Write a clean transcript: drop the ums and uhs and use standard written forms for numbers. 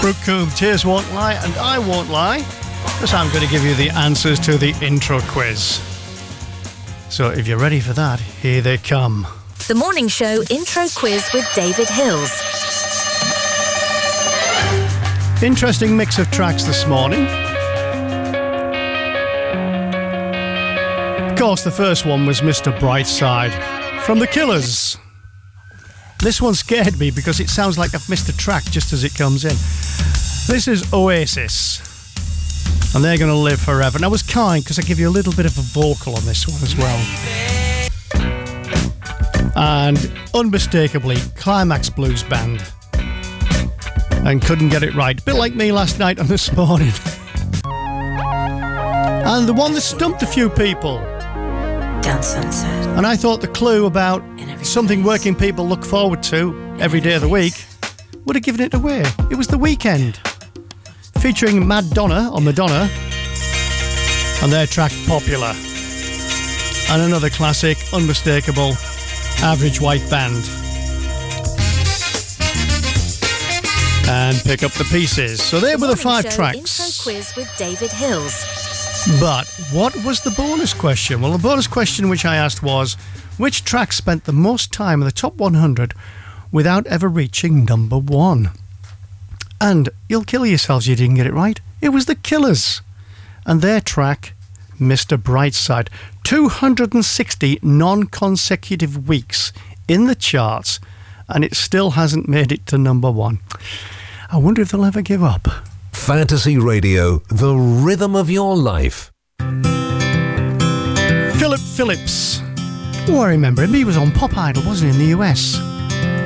Brooke Coombs, Tears Won't Lie, and I Won't Lie, because I'm going to give you the answers to the intro quiz. So if you're ready for that, here they come. The Morning Show Intro Quiz with David Hills. Interesting mix of tracks this morning. Of course, the first one was Mr. Brightside from The Killers. This one scared me because it sounds like I've missed a track just as it comes in. This is Oasis, and they're going to live forever. And I was kind because I give you a little bit of a vocal on this one as well. And unmistakably, Climax Blues Band. And couldn't get it right. A bit like me last night and this morning. And the one that stumped a few people. Down Sunset. And I thought the clue about something working people look forward to every day of the week would have given it away. It was The Weeknd, featuring Madonna or Madonna and their track Popular. And another classic, unmistakable, Average White Band. And Pick Up the Pieces. So there were the 5 tracks. Intro Quiz with David Hills. But what was the bonus question? Well, the bonus question which I asked was, which track spent the most time in the top 100 without ever reaching number 1? And you'll kill yourselves you didn't get it right. It was The Killers and their track, Mr. Brightside. 260 non-consecutive weeks in the charts, and it still hasn't made it to number 1. I wonder if they'll ever give up. Fantasy Radio, the rhythm of your life. Philip Phillips. Oh, I remember him. He was on Pop Idol, wasn't he, in the US?